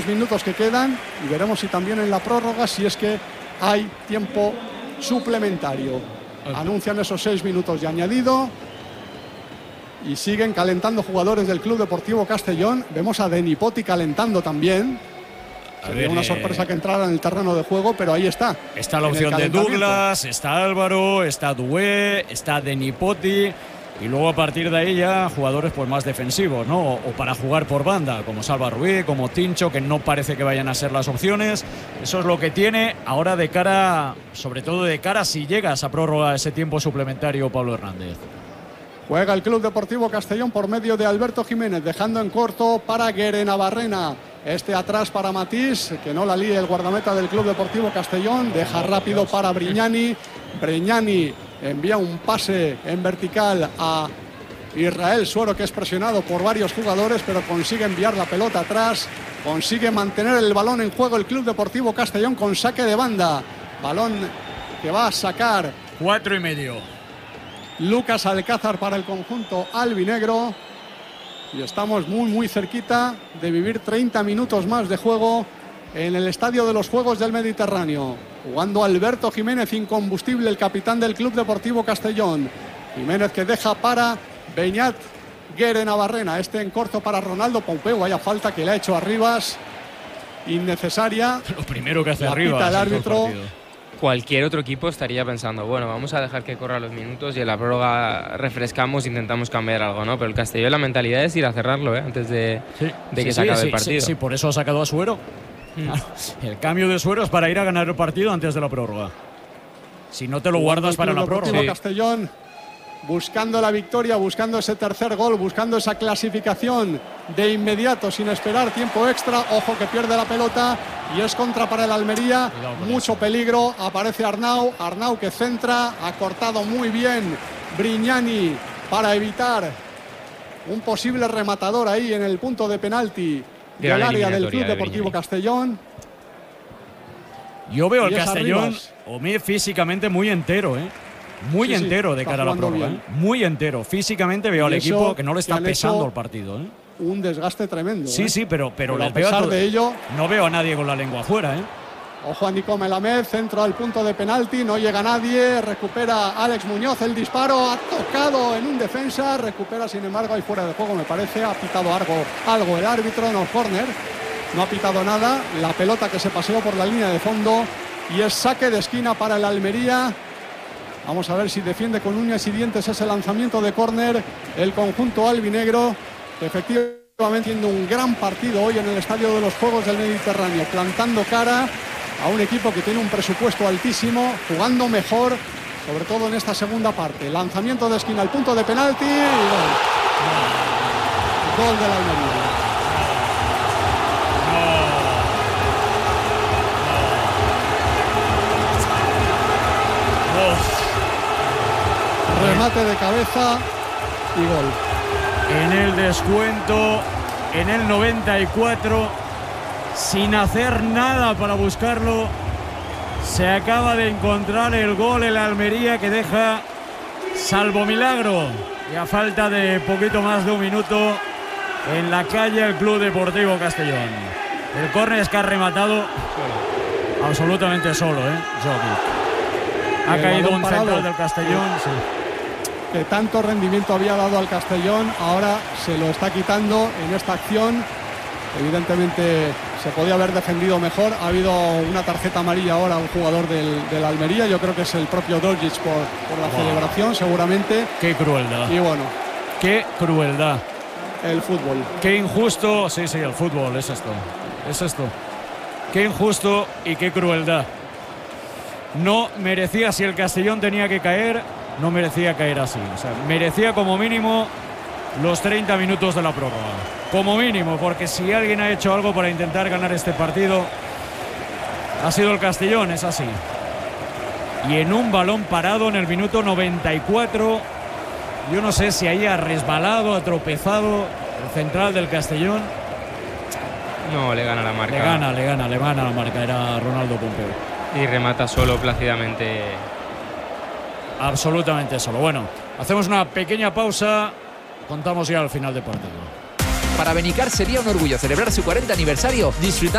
minutos que quedan y veremos si también en la prórroga, si es que hay tiempo suplementario. Anuncian esos 6 minutos de añadido y siguen calentando jugadores del Club Deportivo Castellón. Vemos a Denipoti calentando también. Sería una sorpresa que entrara en el terreno de juego, pero ahí está. Está la opción de Douglas, está Álvaro, está Doué, está Denipoti. Y luego a partir de ahí ya jugadores pues más defensivos, ¿no? O para jugar por banda, como Salva Ruiz, como Tincho, que no parece que vayan a ser las opciones. Eso es lo que tiene ahora de cara, sobre todo de cara si llega a esa prórroga, ese tiempo suplementario, Pablo Hernández. Juega el Club Deportivo Castellón por medio de Alberto Jiménez, dejando en corto para Guerenabarrena. Este atrás para Matís, que no la líe el guardameta del Club Deportivo Castellón. Deja rápido para Brignani. Brignani envía un pase en vertical a Israel Suero, que es presionado por varios jugadores, pero consigue enviar la pelota atrás. Consigue mantener el balón en juego el Club Deportivo Castellón con saque de banda. Balón que va a sacar 4,5. Lucas Alcázar para el conjunto albinegro. Y estamos muy cerquita de vivir 30 minutos más de juego en el Estadio de los Juegos del Mediterráneo. Jugando Alberto Jiménez, incombustible, el capitán del Club Deportivo Castellón. Jiménez que deja para Beñat Guerenabarrena. Este en corto para Ronaldo Pompeu. Vaya falta que le ha hecho a Rivas. Innecesaria. Lo primero que hace la Rivas. Pita el árbitro. Cualquier otro equipo estaría pensando, bueno, vamos a dejar que corra los minutos y en la prórroga refrescamos, intentamos cambiar algo, ¿no? Pero el Castellón, la mentalidad es ir a cerrarlo, antes de que se acabe el partido. Sí, por eso ha sacado a Suero. Claro, el cambio de Suero es para ir a ganar el partido antes de la prórroga. Si no te lo guardas para la prórroga. Castellón buscando la victoria, buscando ese tercer gol, buscando esa clasificación de inmediato, sin esperar tiempo extra. Ojo que pierde la pelota y es contra para el Almería. Mucho peligro. Aparece Arnau. Arnau que centra. Ha cortado muy bien Brignani para evitar un posible rematador ahí en el punto de penalti del área del Club Deportivo Castellón. Yo veo al Castellón, Omi, físicamente muy entero, muy entero de cara a la prórroga. Muy entero. Físicamente veo al equipo que no le está pesando el partido. Un desgaste tremendo. Sí, pero a pesar de ello, no veo a nadie con la lengua afuera. Ojo a Nico Melamed, centro al punto de penalti, no llega nadie, recupera Alex Muñoz el disparo, ha tocado en un defensa, recupera sin embargo ahí fuera de juego, me parece, ha pitado algo el árbitro, no córner, no ha pitado nada, la pelota que se paseó por la línea de fondo y es saque de esquina para el Almería. Vamos a ver si defiende con uñas y dientes ese lanzamiento de córner el conjunto albinegro, que efectivamente tiene un gran partido hoy en el Estadio de los Juegos del Mediterráneo, plantando cara a un equipo que tiene un presupuesto altísimo, jugando mejor, sobre todo en esta segunda parte. Lanzamiento de esquina al punto de penalti y gol. Gol del Almería. Remate de cabeza y gol. En el descuento, en el 94, sin hacer nada para buscarlo, se acaba de encontrar el gol el Almería, que deja, salvo milagro y a falta de poquito más de un minuto, en la calle el Club Deportivo Castellón. El córner es que ha rematado absolutamente solo, Jokic. Ha caído un central del Castellón. Sí. Que tanto rendimiento había dado al Castellón, ahora se lo está quitando en esta acción. Evidentemente se podía haber defendido mejor. Ha habido una tarjeta amarilla ahora a un jugador del Almería. Yo creo que es el propio Dorjic por la celebración, seguramente. Qué crueldad. Y bueno, qué crueldad. El fútbol. Qué injusto. Sí, el fútbol es esto. Es esto. Qué injusto y qué crueldad. No merecía, si el Castellón tenía que caer, no merecía caer así. O sea, merecía como mínimo los 30 minutos de la prórroga. Como mínimo, porque si alguien ha hecho algo para intentar ganar este partido, ha sido el Castellón, es así. Y en un balón parado en el minuto 94, yo no sé si ahí ha resbalado, ha tropezado el central del Castellón. No, le gana la marca. Le gana la marca, era Ronaldo Pompeu. Y remata solo, plácidamente. Absolutamente solo. Bueno, hacemos una pequeña pausa, contamos ya al final del partido. Para Benicar sería un orgullo celebrar su 40 aniversario disfrutando